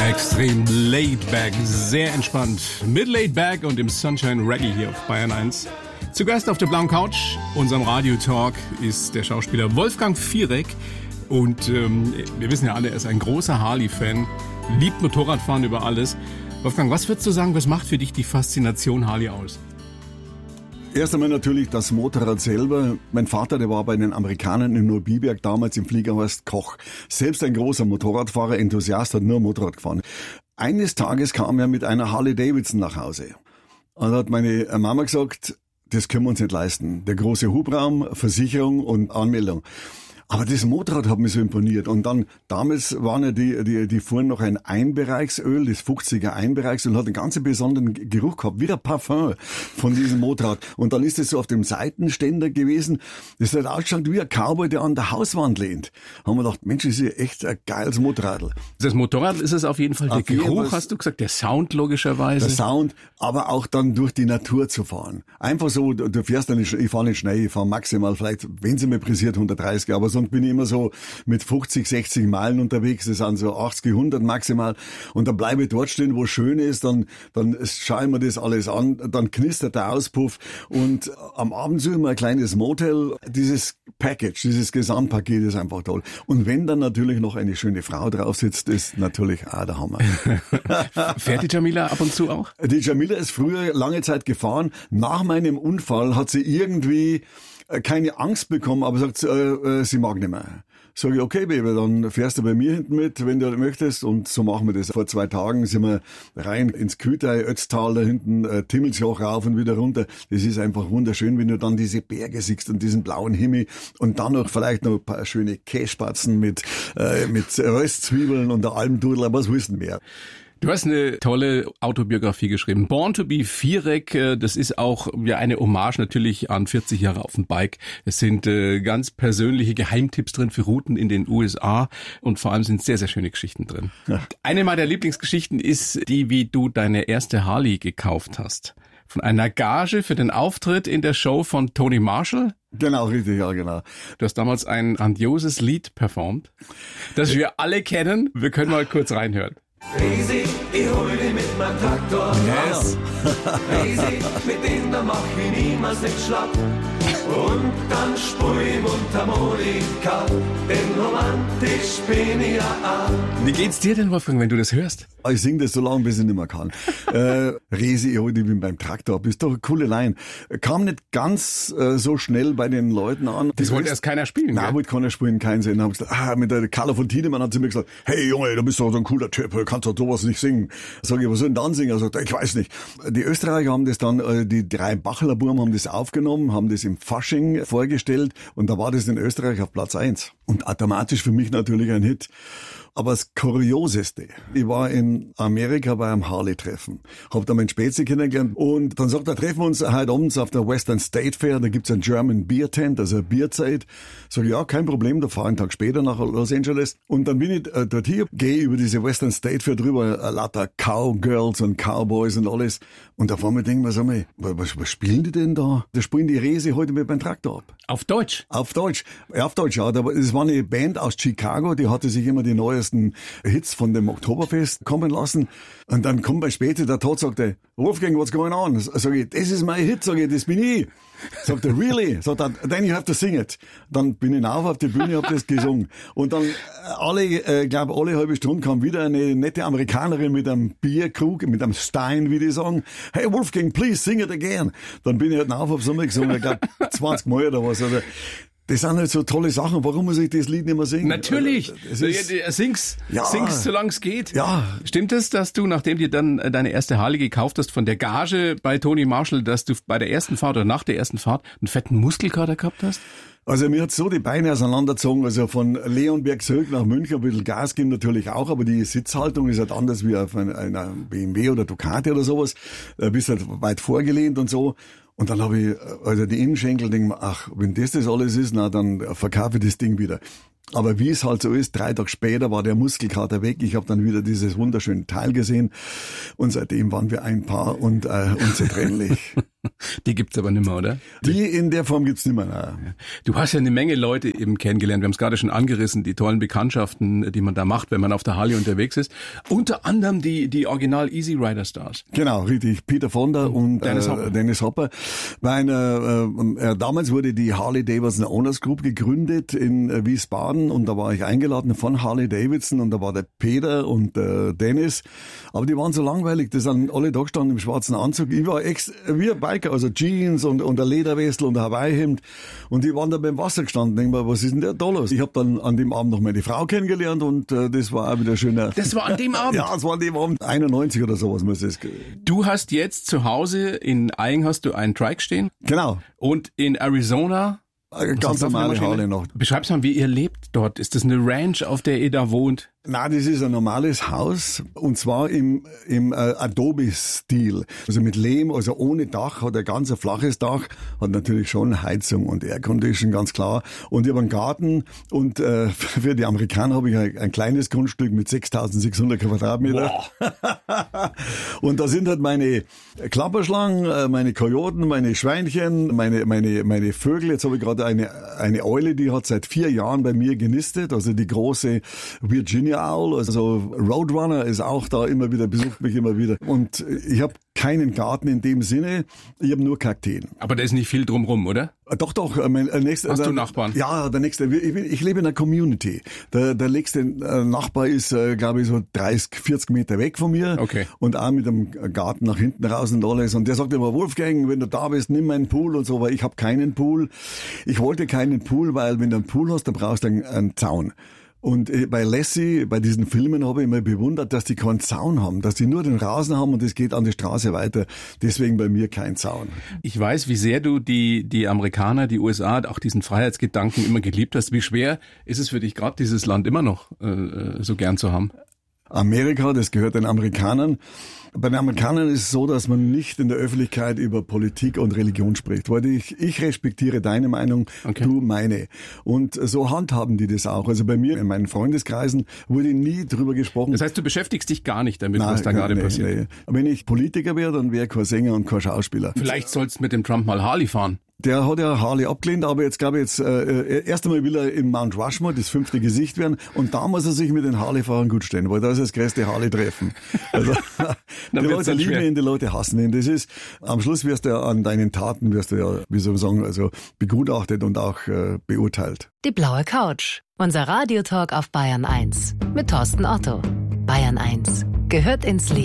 Extrem laid back, sehr entspannt. Mit laid back und dem Sunshine Reggae hier auf Bayern 1. Zu Gast auf der blauen Couch, unserem Radio-Talk, ist der Schauspieler Wolfgang Fierek. Und wir wissen ja alle, er ist ein großer Harley-Fan, liebt Motorradfahren über alles. Wolfgang, was würdest du sagen, was macht für dich die Faszination Harley aus? Erst einmal natürlich das Motorrad selber. Mein Vater, der war bei den Amerikanern in Neubiberg damals im Fliegerhorst Koch. Selbst ein großer Motorradfahrer, Enthusiast, hat nur Motorrad gefahren. Eines Tages kam er mit einer Harley Davidson nach Hause. Und da hat meine Mama gesagt, das können wir uns nicht leisten. Der große Hubraum, Versicherung und Anmeldung. Aber das Motorrad hat mich so imponiert. Und dann, damals waren ja die fuhren noch ein Einbereichsöl, das 50er Einbereichsöl, hat einen ganz besonderen Geruch gehabt, wie der Parfum von diesem Motorrad. Und dann ist es so auf dem Seitenständer gewesen. Das hat ausgeschaut wie ein Cowboy, der an der Hauswand lehnt. Haben wir gedacht, Mensch, das ist ja echt ein geiles Motorrad. Das Motorrad ist es auf jeden Fall. Der Geruch, hast du gesagt, der Sound logischerweise. Der Sound, aber auch dann durch die Natur zu fahren. Einfach so, du fährst dann nicht, ich fahre nicht schnell, ich fahre maximal vielleicht, wenn sie mir pressiert, 130, aber sonst bin ich immer so mit 50, 60 Meilen unterwegs, das sind so 80, 100 maximal, und dann bleibe ich dort stehen, wo es schön ist, dann schaue ich mir das alles an, dann knistert der Auspuff und am Abend suche ich mir ein kleines Motel, dieses Package, dieses Gesamtpaket ist einfach toll. Und wenn dann natürlich noch eine schöne Frau drauf sitzt, ist natürlich auch der Hammer. Fährt die Jamila ab und zu auch? Die Jamila ist früher lange Zeit gefahren. Nach meinem Unfall hat sie irgendwie keine Angst bekommen, aber sagt, sie mag nicht mehr. Sag ich, okay, Baby, dann fährst du bei mir hinten mit, wenn du möchtest. Und so machen wir das. Vor 2 Tagen sind wir rein ins Kütei, Ötztal, da hinten, Timmelsjoch rauf und wieder runter. Das ist einfach wunderschön, wenn du dann diese Berge siehst und diesen blauen Himmel und dann noch vielleicht noch ein paar schöne Kässpatzen mit Röstzwiebeln und der Almdudler, was willst du mehr? Du hast eine tolle Autobiografie geschrieben. Born to be Fierek, das ist auch ja eine Hommage natürlich an 40 Jahre auf dem Bike. Es sind ganz persönliche Geheimtipps drin für Routen in den USA und vor allem sind sehr, sehr schöne Geschichten drin. Ja. Eine meiner Lieblingsgeschichten ist die, wie du deine erste Harley gekauft hast. Von einer Gage für den Auftritt in der Show von Tony Marshall. Genau, richtig, ja, genau. Du hast damals ein grandioses Lied performt, das wir alle kennen. Wir können mal kurz reinhören. Crazy, ich hol dich mit meinem Traktor. Yes. Crazy, mit dem da mach ich niemals nicht schlapp. Und dann spur ich Mundharmonika, denn romantisch bin ich ja auch. Wie geht's dir denn, Wolfgang, wenn du das hörst? Ich sing das so lange, bis ich nicht mehr kann. Resi, ich hol dich mit meinem Traktor ab. Ist doch eine coole Line. Kam nicht ganz so schnell bei den Leuten an. Das wollte erst keiner spielen, Nein, wollte keiner spielen, keinen Sinn. Hab ich gesagt, mit der Carla von Tiedemann hat sie mir gesagt, hey Junge, du bist doch so ein cooler Typ, du kannst doch sowas nicht singen. Sag ich, was soll denn dann singen? Er sagt, ich weiß nicht. Die Österreicher haben das dann, die 3 Bacheler Buben haben das aufgenommen, haben das im Fasching vorgestellt und da war das in Österreich auf Platz 1. Und automatisch für mich natürlich ein Hit. Aber das Kurioseste, ich war in Amerika bei einem Harley-Treffen, hab da meinen Spätze kennengelernt und dann sagt er, treffen wir uns heute abends auf der Western State Fair, da gibt's ein German Beer Tent, also eine Bierzeit. Sag ich, ja, kein Problem, da fahre ich einen Tag später nach Los Angeles und dann bin ich dort hier, gehe über diese Western State Fair drüber, lauter Cowgirls und Cowboys und alles und da vor mir denken wir, sag mal, was spielen die denn da? Da spielen die Resi heute mit meinem Traktor ab. Auf Deutsch? Auf Deutsch. Ja, auf Deutsch, ja. Das war eine Band aus Chicago, die hatte sich immer die neuesten Hits von dem Oktoberfest kommen lassen. Und dann kommt bei später der Tod, sagt er, Wolfgang, what's going on? Sag ich, das ist mein Hit, sag ich, das bin ich. Sagt er, really? Sagt er, then you have to sing it. Dann bin ich auf die Bühne, hab das gesungen. Und dann alle halbe Stunde kam wieder eine nette Amerikanerin mit einem Bierkrug, mit einem Stein, wie die sagen. Hey Wolfgang, please sing it again. Dann bin ich halt auf so gesungen, ich glaube 20 Mal oder was. Also, das sind halt so tolle Sachen. Warum muss ich das Lied nicht mehr singen? Natürlich. Sing's, solange es geht. Ja. Stimmt es, dass du, nachdem dir dann deine erste Harley gekauft hast, von der Gage bei Tony Marshall, dass du bei der ersten Fahrt oder nach der ersten Fahrt einen fetten Muskelkater gehabt hast? Also mir hat so die Beine auseinandergezogen, also von Leonberg zurück nach München, ein bisschen Gas geben natürlich auch, aber die Sitzhaltung ist halt anders wie auf einer BMW oder Ducati oder sowas. Du bist halt weit vorgelehnt und so. Und dann habe ich, also die Innenschenkel, denke mir, ach, wenn das alles ist, na, dann verkaufe ich das Ding wieder. Aber wie es halt so ist, 3 Tage später war der Muskelkater weg. Ich habe dann wieder dieses wunderschöne Teil gesehen und seitdem waren wir ein Paar und unzertrennlich. Die gibt's aber nicht mehr, oder? Die in der Form gibt's nicht mehr. Nein. Du hast ja eine Menge Leute eben kennengelernt. Wir haben es gerade schon angerissen, die tollen Bekanntschaften, die man da macht, wenn man auf der Harley unterwegs ist. Unter anderem die Original Easy Rider Stars. Genau, richtig. Peter Fonda und Dennis Hopper. Damals wurde die Harley Davidson Owners Group gegründet in Wiesbaden und da war ich eingeladen von Harley Davidson und da war der Peter und Dennis. Aber die waren so langweilig, die sind alle da gestanden im schwarzen Anzug. Ich war wie ein Biker, also Jeans und ein Lederwestel und ein Hawaii-Hemd. Und die waren da beim Wasser gestanden. Denk mal, was ist denn der da los? Ich habe dann an dem Abend noch meine Frau kennengelernt und das war auch wieder schöner. Das war an dem Abend? Ja, das war an dem Abend. 91 oder sowas muss es. Du hast jetzt zu Hause in Eying hast du einen Trike stehen. Genau. Und in Arizona ganz normale Harley noch. Beschreib's mal, wie ihr lebt dort. Ist das eine Ranch, auf der ihr da wohnt? Nein, das ist ein normales Haus und zwar im Adobe-Stil. Also mit Lehm, also ohne Dach, hat ein ganz flaches Dach, hat natürlich schon Heizung und Aircondition, ganz klar. Und ich habe einen Garten und für die Amerikaner habe ich ein kleines Grundstück mit 6.600 Quadratmeter. Und da sind halt meine Klapperschlangen, meine Kojoten, meine Schweinchen, meine Vögel. Jetzt habe ich gerade eine Eule, die hat seit 4 Jahren bei mir genistet, also die große Virginia Owl, also Roadrunner ist auch da immer wieder, besucht mich immer wieder. Und ich habe keinen Garten in dem Sinne, ich habe nur Kakteen. Aber da ist nicht viel drumrum, oder? Doch. Hast du Nachbarn? Ja, der nächste. Ich lebe in einer Community. Der nächste Nachbar ist, glaube ich, so 30, 40 Meter weg von mir. Okay. Und auch mit einem Garten nach hinten raus und alles. Und der sagt immer, Wolfgang, wenn du da bist, nimm meinen Pool und so, weil ich habe keinen Pool. Ich wollte keinen Pool, weil wenn du einen Pool hast, dann brauchst du einen Zaun. Und bei Lassie, bei diesen Filmen habe ich immer bewundert, dass die keinen Zaun haben, dass die nur den Rasen haben und es geht an die Straße weiter. Deswegen bei mir kein Zaun. Ich weiß, wie sehr du die Amerikaner, die USA, auch diesen Freiheitsgedanken immer geliebt hast. Wie schwer ist es für dich gerade, dieses Land immer noch so gern zu haben? Amerika, das gehört den Amerikanern. Bei den Amerikanern ist es so, dass man nicht in der Öffentlichkeit über Politik und Religion spricht, weil ich respektiere deine Meinung, okay. Du meine. Und so handhaben die das auch. Also bei mir in meinen Freundeskreisen wurde nie drüber gesprochen. Das heißt, du beschäftigst dich gar nicht damit, was da gerade passiert? Nee. Wenn ich Politiker wäre, dann wäre ich kein Sänger und kein Schauspieler. Vielleicht sollst du mit dem Trump mal Harley fahren. Der hat ja Harley abgelehnt, aber jetzt glaube ich, erst einmal will er in Mount Rushmore das 5. Gesicht werden und da muss er sich mit den Harley-Fahrern gut stellen, weil da ist das größte Harley-Treffen. Also, die Leute lieben ihn, die Leute hassen ihn. Das ist, am Schluss wirst du ja an deinen Taten, wie soll man sagen, also begutachtet und auch beurteilt. Die blaue Couch. Unser Radiotalk auf Bayern 1 mit Thorsten Otto. Bayern 1 gehört ins Leben.